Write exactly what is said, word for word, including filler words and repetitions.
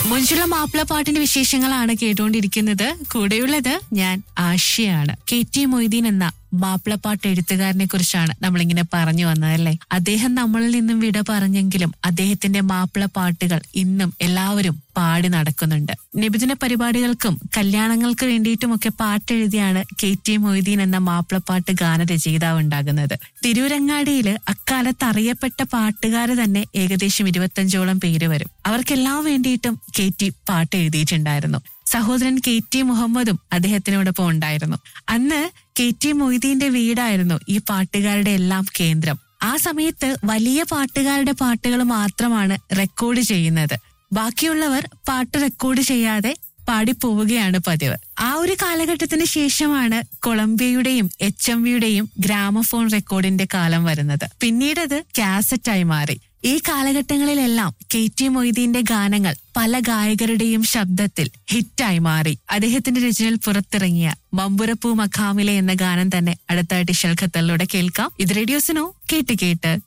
മുഞ്ചുള്ള മാപ്പിളപ്പാട്ടിന്റെ വിശേഷങ്ങളാണ് കേട്ടുകൊണ്ടിരിക്കുന്നത്. കൂടെയുള്ളത് ഞാൻ ആശയാണ്. കെ ടി മൊയ്തീൻ എന്ന മാപ്പിളപ്പാട്ട് എഴുത്തുകാരനെ കുറിച്ചാണ് നമ്മളിങ്ങനെ പറഞ്ഞു വന്നതല്ലേ. അദ്ദേഹം നമ്മളിൽ നിന്നും വിട പറഞ്ഞെങ്കിലും അദ്ദേഹത്തിന്റെ മാപ്പിളപ്പാട്ടുകൾ ഇന്നും എല്ലാവരും പാടി നടക്കുന്നുണ്ട്. നബിദിന പരിപാടികൾക്കും കല്യാണങ്ങൾക്ക് വേണ്ടിയിട്ടുമൊക്കെ പാട്ടെഴുതിയാണ് കെ ടി മൊയ്തീൻ എന്ന മാപ്പിളപ്പാട്ട് ഗാനരചയിതാവ് ഉണ്ടാകുന്നത്. തിരൂരങ്ങാടിയില് അക്കാലത്ത് അറിയപ്പെട്ട പാട്ടുകാര് തന്നെ ഏകദേശം ഇരുപത്തഞ്ചോളം പേര് വരും. അവർക്കെല്ലാം വേണ്ടിയിട്ടും കെ ടി പാട്ട് എഴുതിയിട്ടുണ്ടായിരുന്നു. സഹോദരൻ കെ ടി മുഹമ്മദും അദ്ദേഹത്തിനോടൊപ്പം ഉണ്ടായിരുന്നു. അന്ന് കെ ടി മൊയ്തീന്റെ വീടായിരുന്നു ഈ പാട്ടുകാരുടെ എല്ലാം കേന്ദ്രം. ആ സമയത്ത് വലിയ പാട്ടുകാരുടെ പാട്ടുകൾ മാത്രമാണ് റെക്കോർഡ് ചെയ്യുന്നത്. ബാക്കിയുള്ളവർ പാട്ട് റെക്കോർഡ് ചെയ്യാതെ പാടിപ്പോവുകയാണ് പതിവ്. ആ ഒരു കാലഘട്ടത്തിന് ശേഷമാണ് കൊളംബിയയുടെയും എച്ച് എം വിയുടെയും ഗ്രാമഫോൺ റെക്കോർഡിന്റെ കാലം വരുന്നത്. പിന്നീടത് കാസറ്റായി മാറി. ഈ കാലഘട്ടങ്ങളിലെല്ലാം കെ ടി മൊയ്തീന്റെ ഗാനങ്ങൾ പല ഗായകരുടെയും ശബ്ദത്തിൽ ഹിറ്റായി മാറി. അദ്ദേഹത്തിന്റെ രചനയിൽ പുറത്തിറങ്ങിയ മമ്പുറപ്പൂ മഖാമിലെ എന്ന ഗാനം തന്നെ അടുത്തായിട്ട് ഷൽഖത്തലിലൂടെ കേൾക്കാം. ഇത് റേഡിയോസിനോ കേട്ട് കേട്ട്